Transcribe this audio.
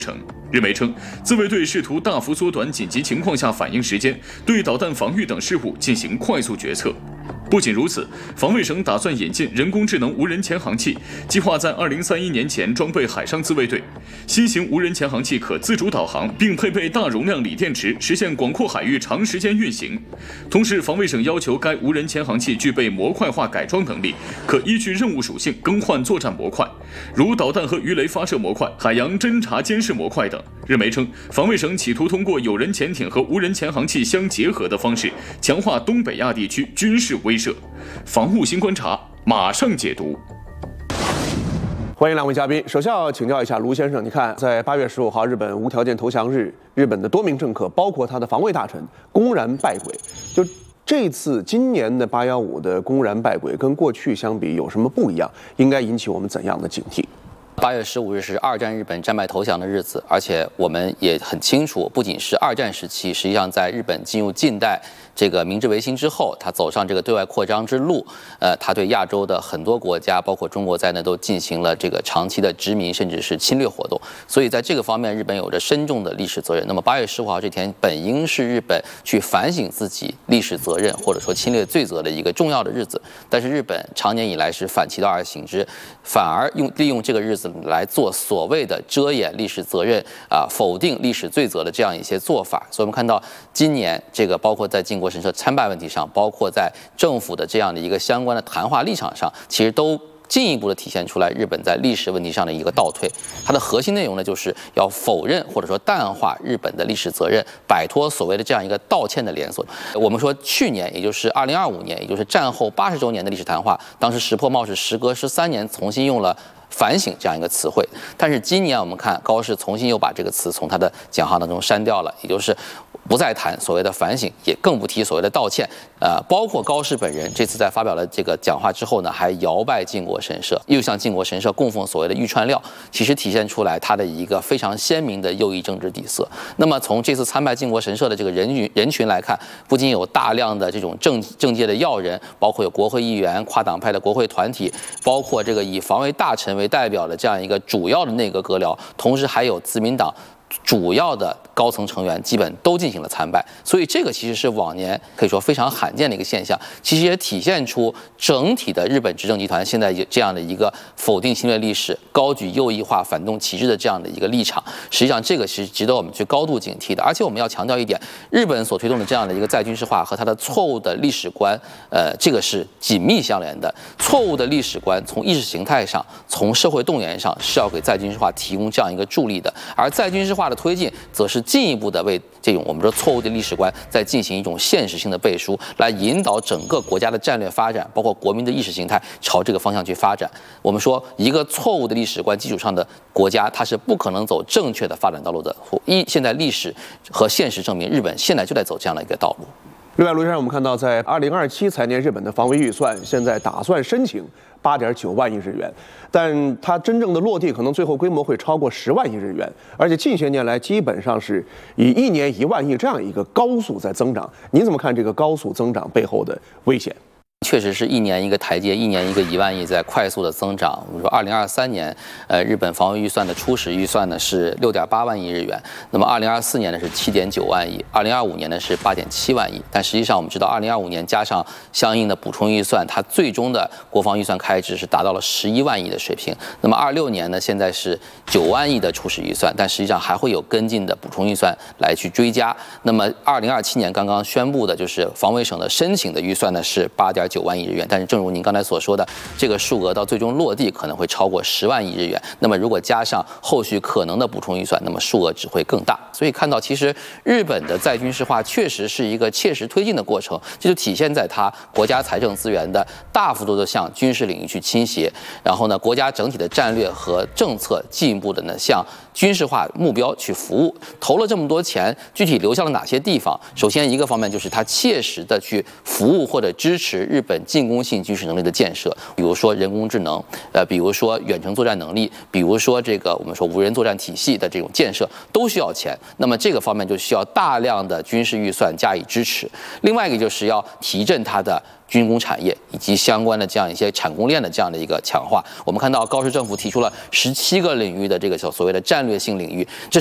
日媒称，自卫队试图大幅缩短紧急情况下反应时间，对导弹防御等事务进行快速决策。不仅如此，防卫省打算引进人工智能无人潜航器，计划在2031年前装备海上自卫队。新型无人潜航器可自主导航，并配备大容量锂电池，实现广阔海域长时间运行。同时，防卫省要求该无人潜航器具备模块化改装能力，可依据任务属性更换作战模块，如导弹和鱼雷发射模块、海洋侦察监视模块等。日媒称，防卫省企图通过有人潜艇和无人潜航器相结合的方式，强化东北亚地区军事威慑。防务新观察马上解读。 欢迎两位嘉宾。首先要请教一下卢先生，你看，在8月15号日本无条件投降日，日本的多名政客，包括他的防卫大臣，公然拜鬼。就这次今年的815的公然拜鬼，跟过去相比有什么不一样？应该引起我们怎样的警惕 ？8月15日是2战日本战败投降的日子，而且我们也很清楚，不仅是2战时期，实际上在日本进入近代这个明治维新之后，他走上这个对外扩张之路，他对亚洲的很多国家，包括中国在内，都进行了这个长期的殖民甚至是侵略活动。所以在这个方面，日本有着深重的历史责任。那么8月15号这天，本应是日本去反省自己历史责任或者说侵略罪责的一个重要的日子，但是日本长年以来是反其道而行之，反而利用这个日子来做所谓的遮掩历史责任否定历史罪责的这样一些做法。所以我们看到今年这个包括在靖国神社参拜问题上，包括在政府的这样的一个相关的谈话立场上，其实都进一步的体现出来日本在历史问题上的一个倒退。它的核心内容呢，就是要否认或者说淡化日本的历史责任，摆脱所谓的这样一个道歉的连锁。我们说去年，也就是2025年，也就是战后80周年的历史谈话，当时石破茂是时隔13年重新用了反省这样一个词汇，但是今年我们看高市重新又把这个词从他的讲话当中删掉了，也就是不再谈所谓的反省，也更不提所谓的道歉。包括高市本人这次在发表了这个讲话之后呢，还摇拜靖国神社，又向靖国神社供奉所谓的御串料，其实体现出来他的一个非常鲜明的右翼政治底色。那么从这次参拜靖国神社的这个人群来看，不仅有大量的这种政界的要人，包括有国会议员、跨党派的国会团体，包括这个以防卫大臣为代表的这样一个主要的内阁阁僚，同时还有自民党主要的高层成员基本都进行了参拜，所以这个其实是往年可以说非常罕见的一个现象，其实也体现出整体的日本执政集团现在有这样的一个否定侵略历史、高举右翼化反动旗帜的这样的一个立场。实际上，这个是值得我们去高度警惕的。而且我们要强调一点，日本所推动的这样的一个再军事化和它的错误的历史观，这个是紧密相连的。错误的历史观从意识形态上、从社会动员上是要给再军事化提供这样一个助力的，而再军事化的推进，则是进一步的为这种我们说错误的历史观再进行一种现实性的背书，来引导整个国家的战略发展，包括国民的意识形态朝这个方向去发展。我们说，一个错误的历史观基础上的国家，它是不可能走正确的发展道路的。现在历史和现实证明，日本现在就在走这样的一个道路。 另外，卢先生，我们看到，在2027财年，日本的防卫预算现在打算申请8.9万亿日元，但它真正的落地可能最后规模会超过10万亿日元，而且近些年来基本上是以1年1万亿这样一个高速在增长。您怎么看这个高速增长背后的危险？ 确实是一年一个台阶，一年一个1万亿在快速的增长。我们说2023年，日本防卫预算的初始预算呢是6.8万亿日元，那么2024年呢是7.9万亿，2025年呢是8.7万亿。但实际上我们知道，2025年加上相应的补充预算，它最终的国防预算开支是达到了11万亿的水平。那么26年呢，现在是9万亿的初始预算，但实际上还会有跟进的补充预算来去追加。那么2027年刚刚宣布的就是防卫省的申请的预算呢是8.9万亿日元，但是正如您刚才所说的，这个数额到最终落地可能会超过10万亿日元。那么如果加上后续可能的补充预算，那么数额只会更大。所以看到，其实日本的再军事化确实是一个切实推进的过程，这就体现在它国家财政资源的大幅度的向军事领域去倾斜，然后呢，国家整体的战略和政策进一步的呢向军事化目标去服务。投了这么多钱，具体流向了哪些地方？首先一个方面就是它切实的去服务或者支持日本本进攻性军事能力的建设，比如说人工智能，比如说远程作战能力，比如说这个我们说无人作战体系的这种建设，都需要钱。那么这个方面就需要大量的军事预算加以支持。另外一个就是要提振它的军工产业以及相关的这样一些产供链的这样的一个强化。我们看到高市政府提出了17个领域的这个所谓的战略性领域，这